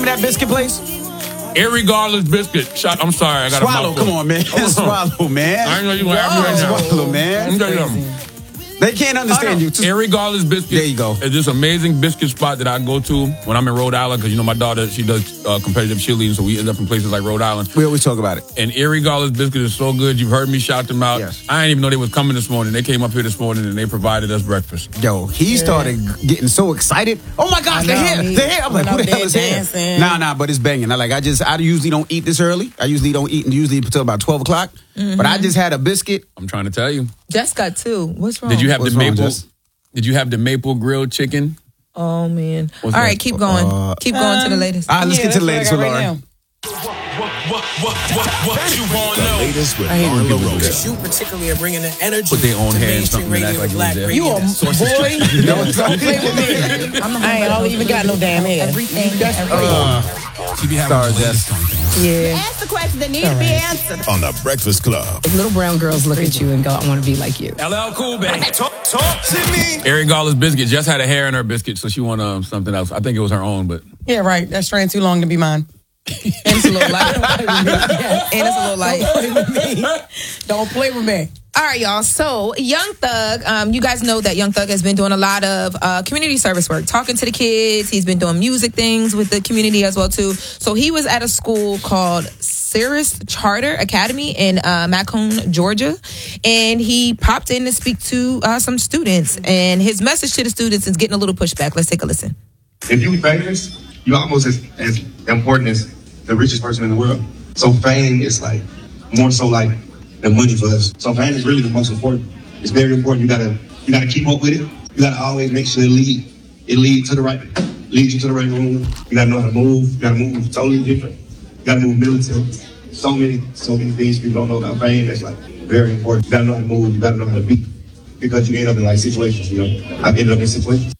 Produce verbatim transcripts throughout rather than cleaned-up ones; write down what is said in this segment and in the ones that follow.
name of that biscuit place? Irregardless biscuit. Shot. I'm sorry. I got Swallow. a Come on, man. Swallow, man. I know you want to ask me right now. Swallow, man. They can't understand you. Irregardless biscuit. There you go. It's this amazing biscuit spot that I go to when I'm in Rhode Island because, you know, my daughter, she does uh, competitive cheerleading, so we end up in places like Rhode Island. We always talk about it. And Irregardless biscuit is so good. You've heard me shout them out. Yes. I didn't even know they was coming this morning. They came up here this morning and they provided us breakfast. Yo, he started getting so excited. Oh my gosh, they're here. They're here. I'm like, who the hell is here? Nah, nah, but it's banging. I like, I just, I usually don't eat this early. I usually don't eat usually until about twelve o'clock. Mm-hmm. But I just had a biscuit. I'm trying to tell you. Jess got two. What's wrong? Did you have What's the wrong, maple? Jess? Did you have the maple grilled chicken? Oh man! What's All that? right, keep going. Uh, keep going um, to the latest. All right, let's Yeah, get to the that's latest what with I got Laura. right now. What, what, what, what you want to know? Latest with I hate when Laura people do LaRosa. that. You particularly are bringing the energy Put their own to hands mainstream something and radio, act like black you was radio. You a boy? Don't play with me. I ain't hardly even got no damn head. Everything. That's everything. She be having Stars, Yeah. Ask the question that need to be answered. On the Breakfast Club. Little brown girls look at you and go, I want to be like you. L L Cool, baby. Talk, talk to me. Irregardless biscuit just had a hair in her biscuit, so she wanted um, something else. I think it was her own, but Yeah, right. That strand too long to be mine. And it's a little light. And it's a little light. Don't play with me. Don't play with me. All right, y'all. So, Young Thug, um, you guys know that Young Thug has been doing a lot of uh, community service work, talking to the kids. He's been doing music things with the community as well, too. So, he was at a school called Cirrus Charter Academy in uh, Macomb, Georgia. And he popped in to speak to uh, some students. And his message to the students is getting a little pushback. Let's take a listen. If you famous, you're almost as, as important as the richest person in the world. So fame is like more so like the money for us. So fame is really the most important. It's very important. You gotta you gotta keep up with it. You gotta always make sure it lead it lead to the right lead you to the right room. You gotta know how to move. You gotta move totally different. You gotta move militant. So many so many things people don't know about fame. That's like very important. You gotta know how to move. You gotta know how to be, because you end up in like situations. You know, I've ended up in situations.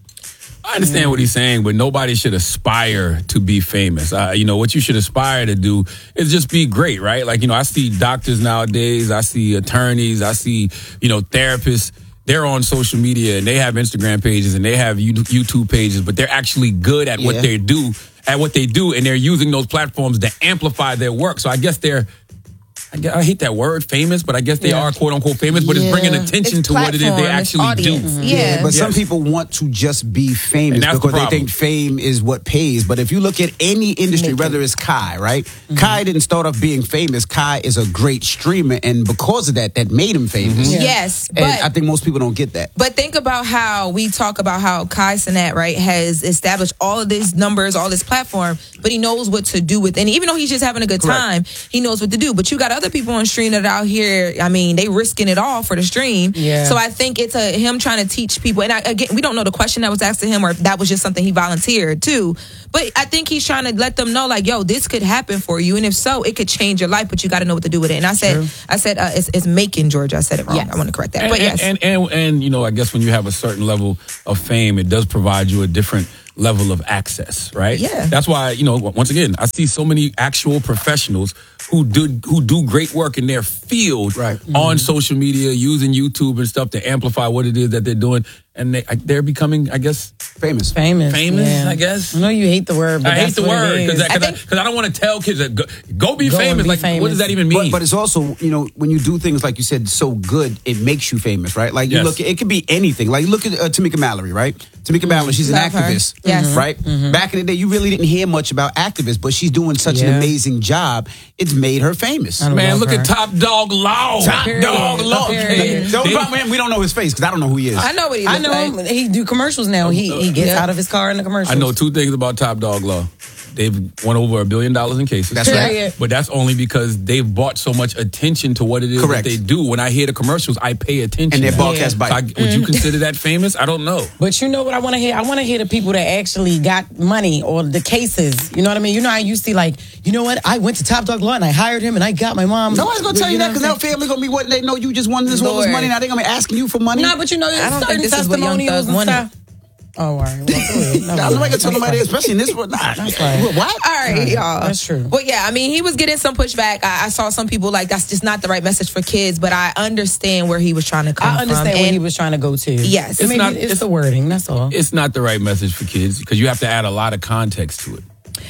I understand what he's saying, but nobody should aspire to be famous. Uh, you know, what you should aspire to do is just be great, right? Like, you know, I see doctors nowadays, I see attorneys, I see, you know, therapists. They're on social media and they have Instagram pages and they have YouTube pages, but they're actually good at what Yeah. they do, at what they do, and they're using those platforms to amplify their work. So I guess they're, I, guess, I hate that word, famous, but I guess they Yeah. are quote unquote famous, but Yeah. it's bringing attention It's to what it is they platform, it's actually do. audience. Yeah, Yeah. but some Yes. people want to just be famous And that's the because they problem. think fame is what pays. But if you look at any industry, whether it's Kai, right? Mm-hmm. Kai didn't start off being famous. Kai is a great streamer, and because of that, that made him famous. Mm-hmm. Yes, And but I think most people don't get that. But think about how we talk about how Kai Cenat, right, has established all of these numbers, all this platform, but he knows what to do with it. And even though he's just having a good Correct. time, he knows what to do. But you got other people on stream that are out here, I mean, they risking it all for the stream. Yeah. So I think it's a him trying to teach people. And I, again, we don't know the question that was asked to him or if that was just something he volunteered too. But I think he's trying to let them know, like, yo, this could happen for you. And if so, it could change your life, but you got to know what to do with it. And I said, True. I said, uh, it's, it's Macon, Georgia. I said it wrong. Yes. I want to correct that. And, but yes. and, and, and, and, you know, I guess when you have a certain level of fame, it does provide you a different level of access, right? Yeah. That's why, you know, once again, I see so many actual professionals who do who do great work in their field Right. on social media, using YouTube and stuff to amplify what it is that they're doing. And they, they're becoming, I guess, Famous. Famous. famous, yeah. I guess. I know you hate the word, but I hate that's the what word it because is. I, I I, think- I don't want to tell kids that go, go be Go and famous. be Like, what famous. does that even mean? But, but it's also, you know, when you do things like you said, so good, it makes you famous, right? Like you Yes. look, it could be anything. Like you look at uh, Tamika Mallory, right? Tamika Mallory, she's an Love her. activist, Yes. right? Back in the day, you really didn't hear much about activists, but she's doing such an Yeah. amazing job. It's made her famous. I don't Man, love look her. at Top Dog Law. Top Period. Dog Law. Period. Don't- They- man, we don't know his face because I don't know who he is. I know what he I looks know like. him. He do commercials now. He he gets Yeah. out of his car in the commercials. I know two things about Top Dog Law. They've won over a billion dollars in cases. That's right. Period. But that's only because they've brought so much attention to what it is Correct. that they do. When I hear the commercials, I pay attention. And their now. broadcast So I- bite. would you consider that famous? I don't know. But you know what I want to hear? I want to hear the people that actually got money or the cases. You know what I mean? You know how you see like, you know what? I went to Top Dog Law and I hired him and I got my mom. Nobody's gonna tell you, know that because what now I'm family gonna be what they know. You just won this woman's Lord. money. Now they're gonna be asking you for money. saying? Nah, but you know, I don't certain think this is what Young testimonials Thug and wanted. stuff. Oh, all right. Well, go ahead. No, I'm not gonna tell nobody, especially in this one. Nah, That's right. What? All right, y'all. That's true. Well, yeah, I mean, he was getting some pushback. I, I saw some people like that's just not the right message for kids, but I understand where he was trying to come from. I understand where And he was trying to go to. Yes. Maybe It's not- it's the wording. That's all. It's not the right message for kids because you have to add a lot of context to it.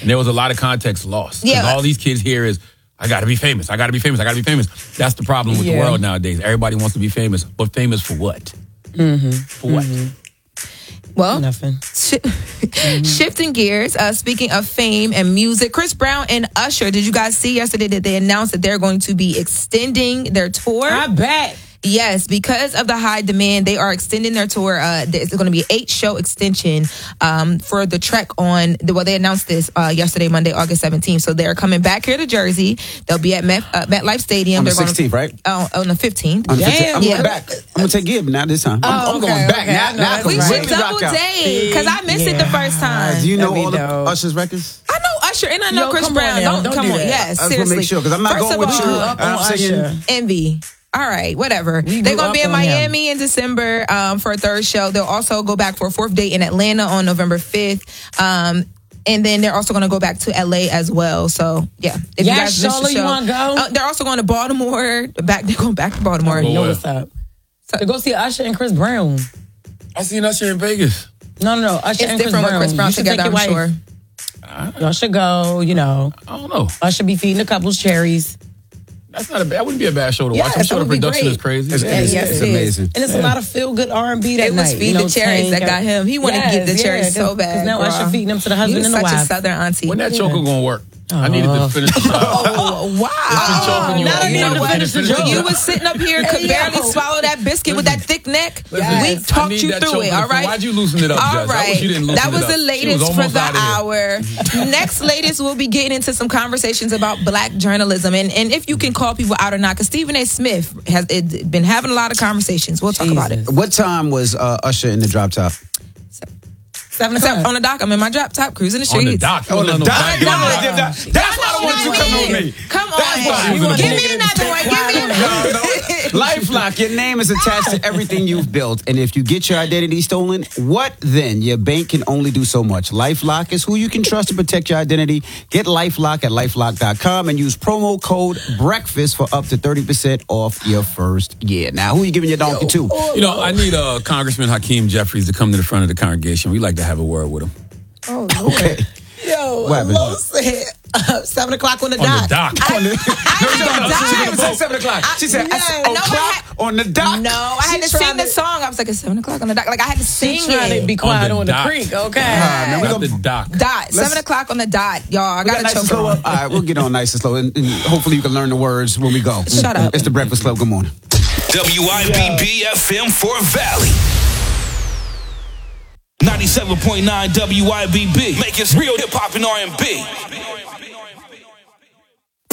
And there was a lot of context lost. 'Cause Yeah. all these kids hear is, I gotta be famous, I gotta be famous, I gotta be famous. That's the problem with Yeah. the world nowadays. Everybody wants to be famous, but famous for what? Mm-hmm. For what? Mm-hmm. Well, Nothing. Sh- shifting gears, uh, speaking of fame and music, Chris Brown and Usher, did you guys see yesterday that they announced that they're going to be extending their tour? I bet. Yes, because of the high demand, they are extending their tour. Uh, it's going to be an eight-show extension um, for the Trek on, well, they announced this uh, yesterday, Monday, August seventeenth. So they're coming back here to Jersey. They'll be at Met, uh, MetLife Stadium. On the They're gonna- sixteenth, right? Oh, on the fifteenth. On the fifteenth. I'm Yeah. going back. I'm going to take Gibb now this time. I'm, Oh, I'm okay, going back. okay. Now, I know, now I that's can right. really Double rock out. day, because I missed it the first time. Do you know That'd be all dope. of Usher's records? I know Usher and I know Yo, Chris come on Brown. now, Don't, don't come do on. that. Yes, I just seriously. want to make sure, because I'm not First going of with you. all, up on I'm singing. Usher. Envy. All right, whatever. We They're grew going to be up in on him. Miami in December um, for a third show. They'll also go back for a fourth date in Atlanta on November fifth. Um, and then they're also going to go back to L A as well. So, yeah. If Yeah, you guys missed the Charlotte, you show- wanna go? Uh, they're also going to Baltimore. Back, they're going back to Baltimore. Go You know where? what's up. To go see Usher and Chris Brown. I seen Usher in Vegas. No, no, no. Usher It's and Chris different Brown. with Chris Brown You should together, take I'm your sure. wife. Y'all should go, you know. I don't know. Usher be feeding a couple's cherries. That's not a bad, that wouldn't be a bad show to Yes, watch. I'm sure that the would be production great. is crazy. It's, Yeah, it's, yes, it's it is. amazing. And it's a lot of feel good R and B that It was night. Feed you know, the Cherries that Tank, got him. He wanted to give the Yes, cherries yeah, so bad. 'cause now girl. Usher feeding them to the He husband was and the such a wife. Southern auntie. When that choker gonna work? I needed Oh. to finish the job. Oh, wow. choking you Now up. that You you know know what? what? Finish the When job. you was sitting up here, could Yo. barely swallow that biscuit with that thick neck. Listen, We I talked need you that through choker it, to- all right? Why'd you loosen it up, All Jess? I right. wish you didn't loosen That it was up. the She was latest for almost the out of here. hour. Next latest, we'll be getting into some conversations about black journalism and, and if you can call people out or not. Because Stephen A. Smith has it, been having a lot of conversations. We'll talk about it. What time was uh, Usher in the drop top? Seven Except o'clock. on the dock, I'm in my drop top, cruising the On streets. the dock. On the No, no, dock. back in Dock. the Dock. That's why I don't want you to come on me. Come That's why on. you was Give in me the another one. Give me another one. LifeLock, your name is attached to everything you've built. And if you get your identity stolen, what then? Your bank can only do so much. LifeLock is who you can trust to protect your identity. Get LifeLock at lifelock dot com and use promo code BREAKFAST for up to thirty percent off your first year. Now, who are you giving your donkey to? You know, I need uh, Congressman Hakeem Jeffries to come to the front of the congregation. We'd like to have a word with him. Oh, Okay. Yo, What happened? Lo said uh, seven o'clock on the On dot. the dock. On the, no, she on the dot. didn't even say seven o'clock. She said No, "It's no, o'clock I had- on the dock. No, I had She to sing tried the to- song. I was like, it's seven o'clock on the dock. Like, I had to sing She trying to it. be quiet On on the the, dock. creek, okay? Uh, man, we At gonna- the dock. Dot. Seven o'clock on the dot. Y'all, I We got got to nice and choke slow her up. All right, we'll get on nice and slow. And, and hopefully you can learn the words when we go. Shut up. It's the Breakfast Club. Good morning. W I B B F M for Valley. ninety-seven point nine W I B B. Make it real hip hop and R and B.